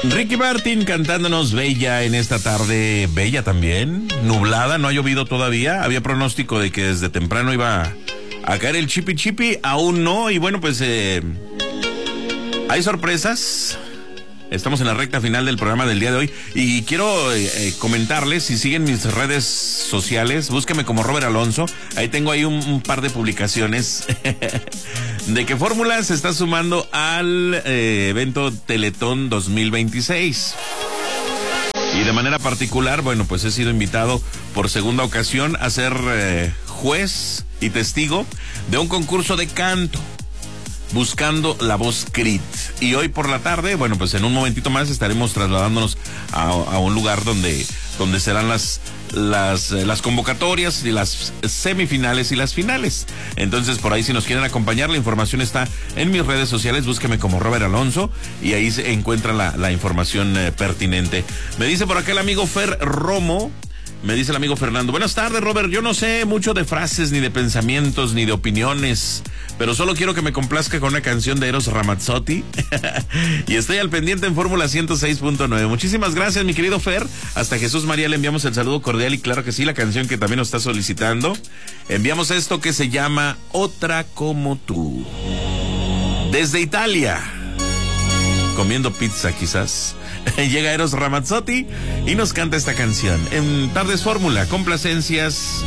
Ricky Martin cantándonos Bella en esta tarde, bella también, nublada, no ha llovido todavía, había pronóstico de que desde temprano iba a caer el chipi chipi, aún no, y bueno, pues hay sorpresas. Estamos en la recta final del programa del día de hoy y quiero comentarles, si siguen mis redes sociales, búsquenme como Robert Alonso, ahí tengo ahí un par de publicaciones de que Fórmula se está sumando al evento Teletón 2026. Y de manera particular, bueno, pues he sido invitado por segunda ocasión a ser juez y testigo de un concurso de canto, Buscando la Voz Crit. Y hoy por la tarde, bueno, pues en un momentito más estaremos trasladándonos a un lugar donde serán las convocatorias y las semifinales y las finales. Entonces, por ahí, si nos quieren acompañar, la información está en mis redes sociales. Búsqueme como Robert Alonso y ahí se encuentra la información pertinente. Me dice por acá el amigo Fer Romo. Me dice el amigo Fernando: buenas tardes, Robert, yo no sé mucho de frases, ni de pensamientos, ni de opiniones, pero solo quiero que me complazca con una canción de Eros Ramazzotti y estoy al pendiente en Fórmula 106.9. Muchísimas gracias, mi querido Fer. Hasta Jesús María le enviamos el saludo cordial y claro que sí, la canción que también nos está solicitando. Enviamos esto que se llama Otra Como Tú. Desde Italia, comiendo pizza quizás, llega Eros Ramazzotti y nos canta esta canción en Tardes Fórmula, complacencias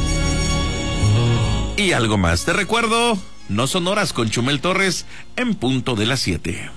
y algo más. Te recuerdo, No Son Horas con Chumel Torres en punto de las 7.